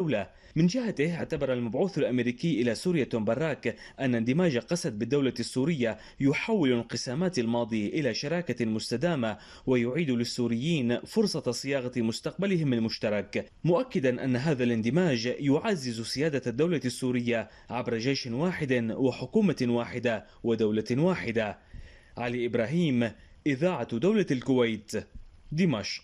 الدولة. من جهته اعتبر المبعوث الأمريكي إلى سوريا توم باراك أن اندماج قسد بالدولة السورية يحول انقسامات الماضي إلى شراكة مستدامة ويعيد للسوريين فرصة صياغة مستقبلهم المشترك، مؤكدا أن هذا الاندماج يعزز سيادة الدولة السورية عبر جيش واحد وحكومة واحدة ودولة واحدة. علي إبراهيم، إذاعة دولة الكويت، دمشق.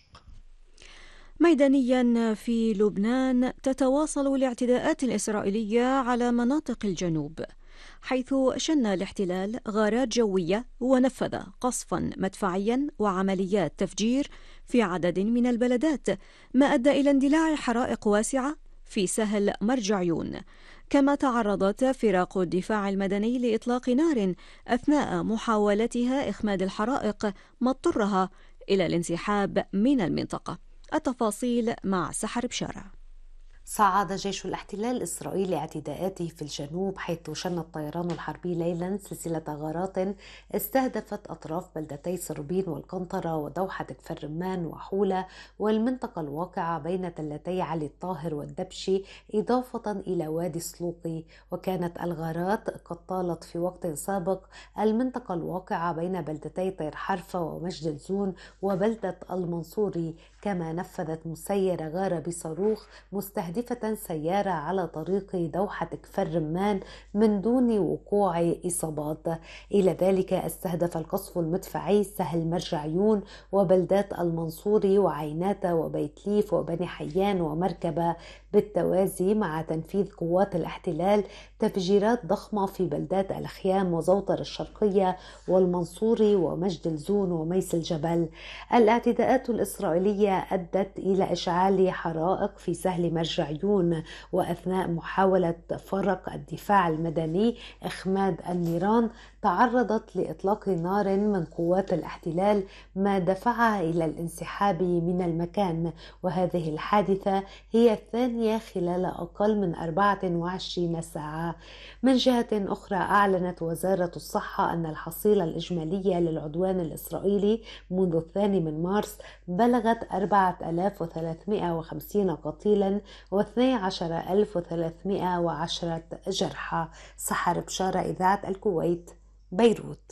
ميدانيا في لبنان تتواصل الاعتداءات الإسرائيلية على مناطق الجنوب، حيث شن الاحتلال غارات جوية ونفذ قصفا مدفعيا وعمليات تفجير في عدد من البلدات، ما أدى إلى اندلاع حرائق واسعة في سهل مرجعيون. كما تعرضت فراق الدفاع المدني لإطلاق نار أثناء محاولتها إخماد الحرائق، ما اضطرها إلى الانسحاب من المنطقة. التفاصيل مع سحر بشارة. صعد جيش الاحتلال الإسرائيلي اعتداءاته في الجنوب، حيث شن الطيران الحربي ليلا سلسلة غارات استهدفت أطراف بلدتي صربين والقنطرة ودوحة كفر رمان وحولة والمنطقة الواقعة بين تلتي علي الطاهر والدبشي، إضافة إلى وادي سلوقي. وكانت الغارات قد طالت في وقت سابق المنطقة الواقعة بين بلدتي طير حرفة ومجد الزون وبلدة المنصوري. كما نفذت مسيرة غارة بصاروخ مستهدفة سيارة على طريق دوحة كفر رمان من دون وقوع إصابات. إلى ذلك استهدف القصف المدفعي سهل مرجعيون وبلدات المنصوري وعيناتة وبيت ليف وبني حيان ومركبة بالتوازي، مع تنفيذ قوات الاحتلال تفجيرات ضخمة في بلدات الخيام وزوطر الشرقية والمنصوري ومجد الزون وميس الجبل. الاعتداءات الإسرائيلية أدت إلى إشعال حرائق في سهل مرجعيون، وأثناء محاولة فرق الدفاع المدني إخماد النيران تعرضت لإطلاق نار من قوات الاحتلال، ما دفعها إلى الانسحاب من المكان. وهذه الحادثة هي الثانية خلال أقل من 24 ساعة. من جهة أخرى، أعلنت وزارة الصحة أن الحصيلة الإجمالية للعدوان الإسرائيلي منذ 2 من مارس بلغت 4350 قتيلا و12310 جرحى. سحر بشارة، إذاعة الكويت، بيروت.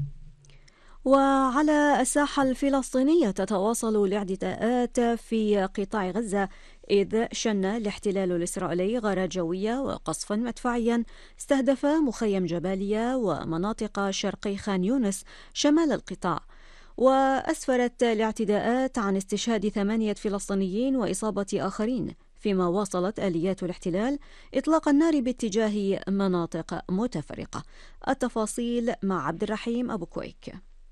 وعلى الساحة الفلسطينية تتواصل الاعتداءات في قطاع غزة، إذ شن الاحتلال الإسرائيلي غارات جوية وقصفا مدفعيا استهدف مخيم جباليا ومناطق شرقي خان يونس شمال القطاع. وأسفرت الاعتداءات عن استشهاد 8 فلسطينيين وإصابة آخرين، فيما واصلت آليات الاحتلال إطلاق النار باتجاه مناطق متفرقة. التفاصيل مع عبد الرحيم أبو كويك.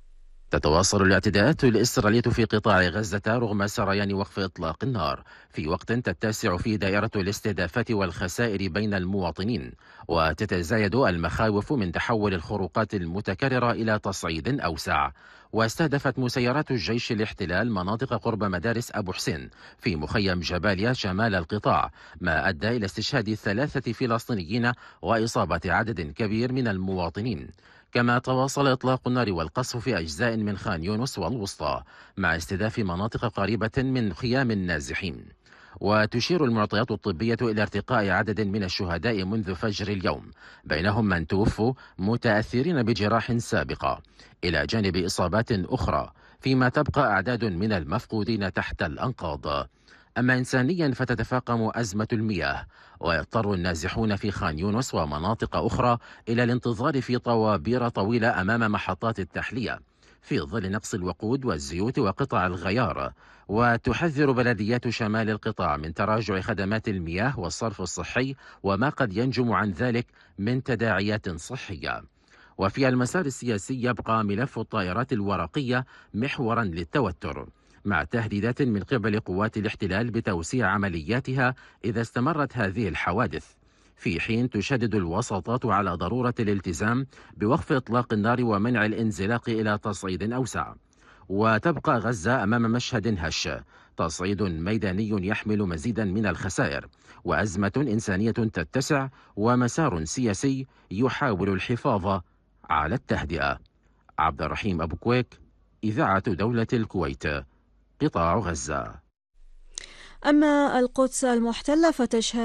تتواصل الاعتداءات الإسرائيلية في قطاع غزة رغم سريان وقف إطلاق النار، في وقت تتسع فيه دائرة الاستهدافات والخسائر بين المواطنين، وتتزايد المخاوف من تحول الخروقات المتكررة إلى تصعيد أوسع. واستهدفت مسيرات الجيش الاحتلال مناطق قرب مدارس أبو حسين في مخيم جباليا شمال القطاع، ما أدى إلى استشهاد 3 فلسطينيين وإصابة عدد كبير من المواطنين. كما تواصل إطلاق النار والقصف في أجزاء من خان يونس والوسطى، مع استهداف مناطق قريبة من خيام النازحين. وتشير المعطيات الطبية إلى ارتقاء عدد من الشهداء منذ فجر اليوم، بينهم من توفوا متأثرين بجراح سابقة، إلى جانب إصابات أخرى، فيما تبقى أعداد من المفقودين تحت الأنقاض. أما إنسانيا فتتفاقم أزمة المياه، ويضطر النازحون في خان يونس ومناطق أخرى إلى الانتظار في طوابير طويلة أمام محطات التحلية في ظل نقص الوقود والزيوت وقطع الغيار. وتحذر بلديات شمال القطاع من تراجع خدمات المياه والصرف الصحي وما قد ينجم عن ذلك من تداعيات صحية. وفي المسار السياسي يبقى ملف الطائرات الورقية محورا للتوتر، مع تهديدات من قبل قوات الاحتلال بتوسيع عملياتها إذا استمرت هذه الحوادث، في حين تشدد الوساطات على ضرورة الالتزام بوقف إطلاق النار ومنع الانزلاق إلى تصعيد أوسع. وتبقى غزة أمام مشهد هش، تصعيد ميداني يحمل مزيدا من الخسائر، وأزمة إنسانية تتسع، ومسار سياسي يحاول الحفاظ على التهدئة. عبد الرحيم أبو كويك، إذاعة دولة الكويت، قطاع غزة. أما القدس المحتلة فتشهد